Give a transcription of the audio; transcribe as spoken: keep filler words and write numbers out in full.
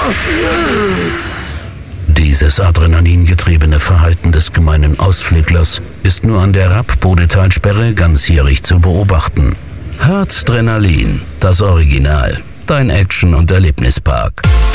Dieses adrenalingetriebene Verhalten des gemeinen Ausflüglers ist nur an der Rapp-Bodetalsperre ganzjährig zu beobachten. Harzdrenalin, das Original, dein Action- und Erlebnispark.